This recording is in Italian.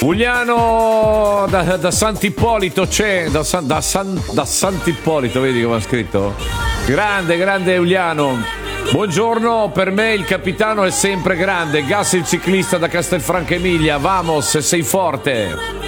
Uliano da Sant'Ippolito c'è, da Sant'Ippolito, vedi come ha scritto? Grande Uliano. Buongiorno, per me il capitano è sempre grande. Gas il ciclista da Castelfranco Emilia, vamos, sei forte.